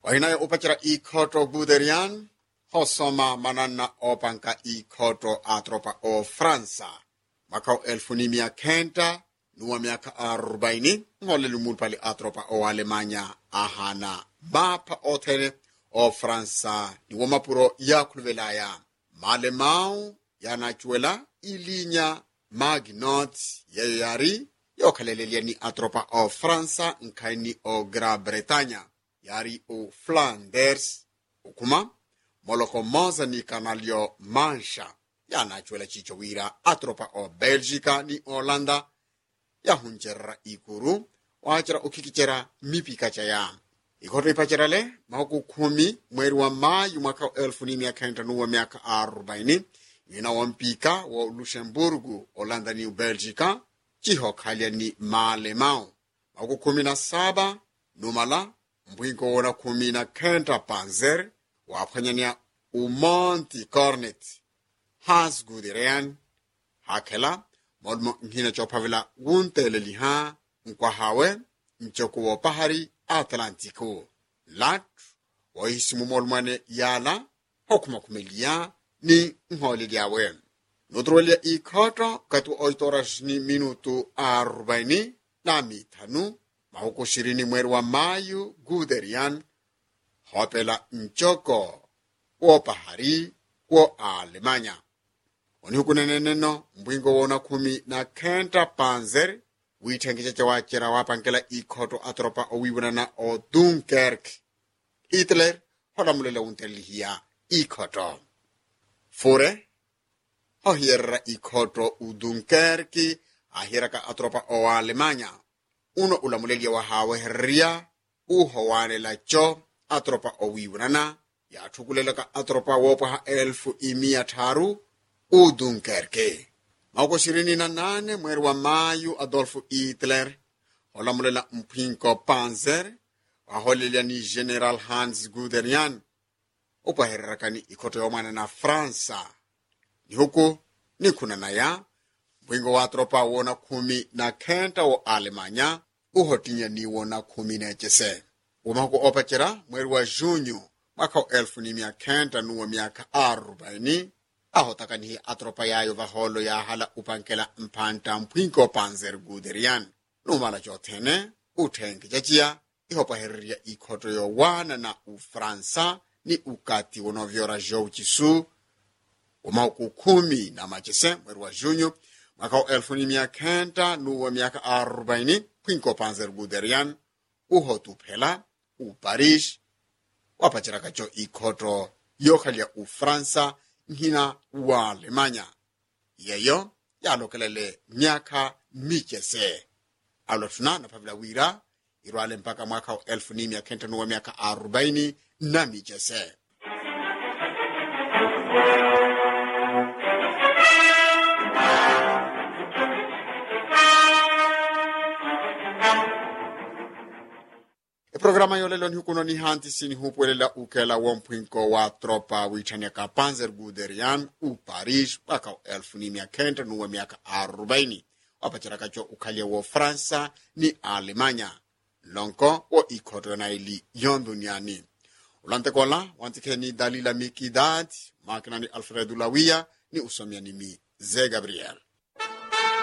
Wahinaya upachira ikhoto Guderian, hosoma manana opanka ikhoto atropa o Fransa. Makao 1900, nuwa miaka 40, ngole lumulpali atropa o Alemanya ahana. Mapa othene o Fransa ni wamapuro ya kulvelaya. Malemau yanachuela ilinya Maginot yari yokhalelelia ni atropa o Fransa nkaini o Gran Bretagne. Yari o Flanders, ukuma, moloko moza ni kanalio Mancha, yanachuela chichowira atropa o Belgica ni Holanda, yahunjera ikuru, wachara ukikichera mipikacha ya. Ikoto ipachirale, mahuku 10, mweri wa Mayu mwaka 1940, yina wampika wa Luxemburgu, Holanda ni Belgica, chiho khalia ni Malemau. Mahuku 17, numala, mbwingo wona 19 Panzer, waphanyania umonti Cornet, Hans Guderian, hakela, modmo nhina chopavila wuntele liha, nkwahawe, mchoko wa pahari Atlantiko. Lat, waisimu molmane yala, hokuma kumelia, ni nholi yawe. Notrolia ikhoto, katu oitoras ni minutu 40, na mitanu, mahuko 20 mweri wa Mayu, Guderian, hopela mchoko, wo pahari, wo Alemanya. Wanihukuneneno, mbwingo wona 19 Panzer, withengicha wachira wapankela ikhoto atropa owiwunana o Dunkirk. Hitler, hodamulela untelihia ikhoto. Fure, hohierra ikhoto u Dunkirk, ahiraka atropa o Alemanya. Uno ulamulelia wahawe herria, uhowane cho, atropa owiwunana, ya thukulelaka atropa wopaha 1300, u Dunkirk. Mauko 28 mweri wa Mayu Adolf Hitler, holamulela mpinko Panzer, waholelia ni General Hans Guderian, upaherrakani ikoto yomana na Fransa. Ni huku, ni kunana ya, mpingo wa tropa wona 19 wa Alemanya, uhotinya ni wona 19. Umako opachira mweri wa Junyo, mwaka 1940, ahotakanihi atropa yayo vaholo ya hala upankela mpanta mpwinko Panzer Guderian. Numala jothene, uthengi jachia, ihopaherria ikhoto yo wana na Ufransa, ni ukati wonovyora jou chisu, umauku 10 na machise mweri wa Junyo, mwaka 1940, mpwinko Panzer Guderian, uhotuphela, Paris, wapachirakacho ikhoto yokhalia Ufransa, nhina wa Alemanya. Yeyo, yalokelele miaka michese. Alotuna na pavila wira, irwale mpaka mwaka 1940 na michese. Programa yolelo nhukuno ni hanti sini hupuelela ukela wompwinko wa tropa witanyaka Panzer Guderian u Paris waka 1940. Wapachirakacho ukalia wo Fransa ni Alemanya. Lonko wo ikhoto na ili yonduniani. Ulante kola, wantike ni Dalila Mikidad, makina ni Alfredo Lawia, ni usomia ni mi Ze Gabriel.